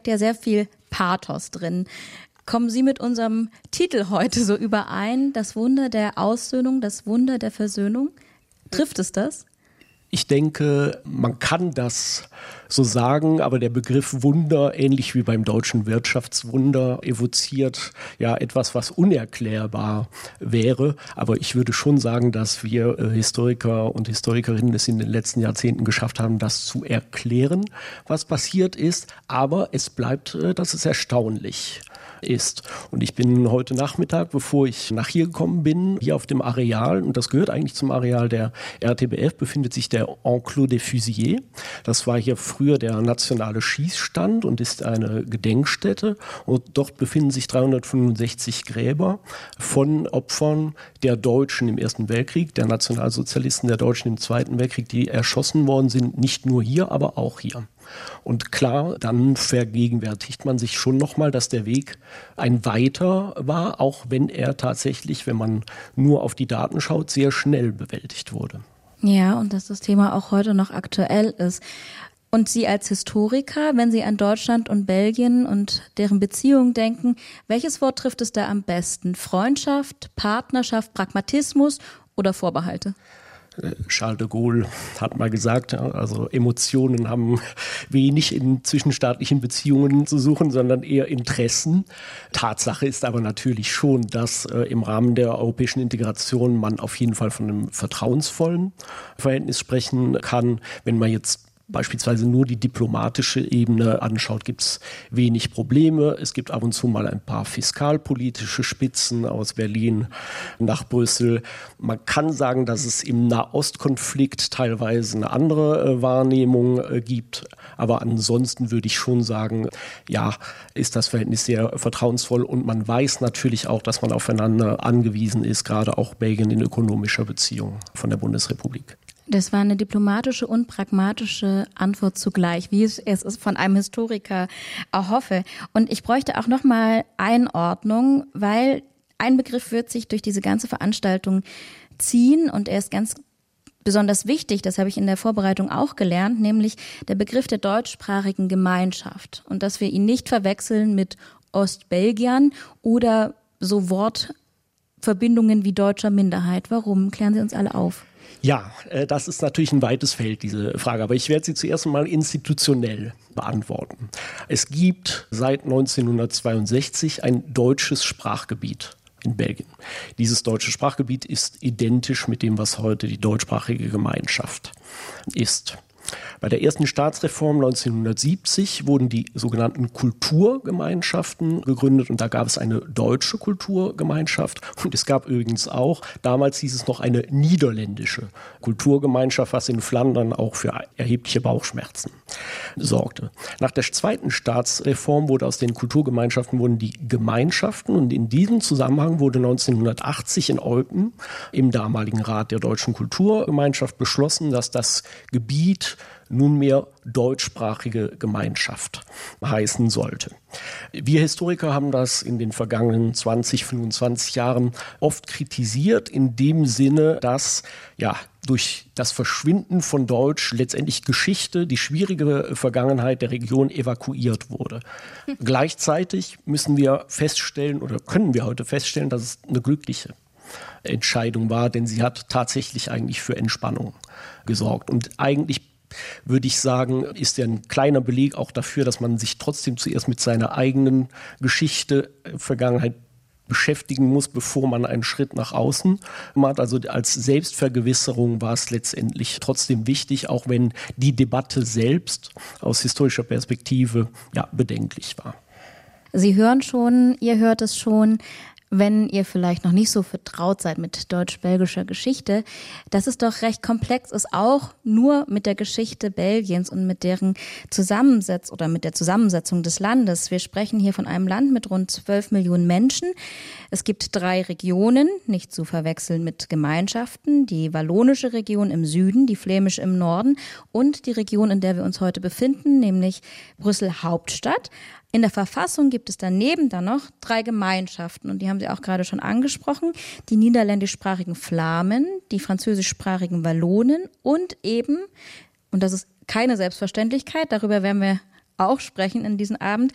steckt ja sehr viel Pathos drin. Kommen Sie mit unserem Titel heute so überein? Das Wunder der Aussöhnung, das Wunder der Versöhnung? Trifft es das? Ich denke, man kann das so sagen, aber der Begriff Wunder, ähnlich wie beim deutschen Wirtschaftswunder, evoziert ja etwas, was unerklärbar wäre. Aber ich würde schon sagen, dass wir Historiker und Historikerinnen es in den letzten Jahrzehnten geschafft haben, das zu erklären, was passiert ist. Aber es bleibt, dass es erstaunlich ist. Und ich bin heute Nachmittag, bevor ich nach hier gekommen bin, hier auf dem Areal, und das gehört eigentlich zum Areal der RTBF, befindet sich der Enclos des Fusillés. Das war hier früher der nationale Schießstand und ist eine Gedenkstätte. Und dort befinden sich 365 Gräber von Opfern der Deutschen im Ersten Weltkrieg, der Nationalsozialisten der Deutschen im Zweiten Weltkrieg, die erschossen worden sind, nicht nur hier, aber auch hier. Und klar, dann vergegenwärtigt man sich schon nochmal, dass der Weg ein weiter war, auch wenn er tatsächlich, wenn man nur auf die Daten schaut, sehr schnell bewältigt wurde. Ja, und dass das Thema auch heute noch aktuell ist. Und Sie als Historiker, wenn Sie an Deutschland und Belgien und deren Beziehungen denken, welches Wort trifft es da am besten? Freundschaft, Partnerschaft, Pragmatismus oder Vorbehalte? Charles de Gaulle hat mal gesagt, also Emotionen haben wenig in zwischenstaatlichen Beziehungen zu suchen, sondern eher Interessen. Tatsache ist aber natürlich schon, dass im Rahmen der europäischen Integration man auf jeden Fall von einem vertrauensvollen Verhältnis sprechen kann. Wenn man jetzt beispielsweise nur die diplomatische Ebene anschaut, gibt es wenig Probleme. Es gibt ab und zu mal ein paar fiskalpolitische Spitzen aus Berlin nach Brüssel. Man kann sagen, dass es im Nahostkonflikt teilweise eine andere Wahrnehmung gibt. Aber ansonsten würde ich schon sagen, ja, ist das Verhältnis sehr vertrauensvoll. Und man weiß natürlich auch, dass man aufeinander angewiesen ist, gerade auch Belgien in ökonomischer Beziehung von der Bundesrepublik. Das war eine diplomatische und pragmatische Antwort zugleich, wie ich es von einem Historiker erhoffe. Und ich bräuchte auch nochmal Einordnung, weil ein Begriff wird sich durch diese ganze Veranstaltung ziehen und er ist ganz besonders wichtig, das habe ich in der Vorbereitung auch gelernt, nämlich der Begriff der deutschsprachigen Gemeinschaft und dass wir ihn nicht verwechseln mit Ostbelgiern oder so Wortverbindungen wie deutscher Minderheit. Warum? Klären Sie uns alle auf. Ja, das ist natürlich ein weites Feld, diese Frage. Aber ich werde sie zuerst mal institutionell beantworten. Es gibt seit 1962 ein deutsches Sprachgebiet in Belgien. Dieses deutsche Sprachgebiet ist identisch mit dem, was heute die deutschsprachige Gemeinschaft ist. Bei der ersten Staatsreform 1970 wurden die sogenannten Kulturgemeinschaften gegründet und da gab es eine deutsche Kulturgemeinschaft und es gab übrigens auch, damals hieß es noch eine niederländische Kulturgemeinschaft, was in Flandern auch für erhebliche Bauchschmerzen sorgte. Nach der zweiten Staatsreform wurde aus den Kulturgemeinschaften wurden die Gemeinschaften und in diesem Zusammenhang wurde 1980 in Eupen im damaligen Rat der Deutschen Kulturgemeinschaft beschlossen, dass das Gebiet nunmehr deutschsprachige Gemeinschaft heißen sollte. Wir Historiker haben das in den vergangenen 20, 25 Jahren oft kritisiert, in dem Sinne, dass ja durch das Verschwinden von Deutsch letztendlich Geschichte, die schwierige Vergangenheit der Region evakuiert wurde. Gleichzeitig müssen wir feststellen oder können wir heute feststellen, dass es eine glückliche Entscheidung war, denn sie hat tatsächlich eigentlich für Entspannung gesorgt. Und eigentlich würde ich sagen, ist ja ein kleiner Beleg auch dafür, dass man sich trotzdem zuerst mit seiner eigenen Geschichte, Vergangenheit beschäftigen muss, bevor man einen Schritt nach außen macht. Also als Selbstvergewisserung war es letztendlich trotzdem wichtig, auch wenn die Debatte selbst aus historischer Perspektive ja bedenklich war. Sie hören schon, ihr hört es schon, wenn ihr vielleicht noch nicht so vertraut seid mit deutsch-belgischer Geschichte, dass es doch recht komplex ist, auch nur mit der Geschichte Belgiens und mit deren Zusammensetzung oder mit der Zusammensetzung des Landes. Wir sprechen hier von einem Land mit rund 12 Millionen Menschen. Es gibt 3 Regionen, nicht zu verwechseln mit Gemeinschaften. Die wallonische Region im Süden, die flämische im Norden und die Region, in der wir uns heute befinden, nämlich Brüssel Hauptstadt. In der Verfassung gibt es daneben dann noch 3 Gemeinschaften und die haben Sie auch gerade schon angesprochen. Die niederländischsprachigen Flamen, die französischsprachigen Wallonen und eben, und das ist keine Selbstverständlichkeit, darüber werden wir auch sprechen in diesem Abend,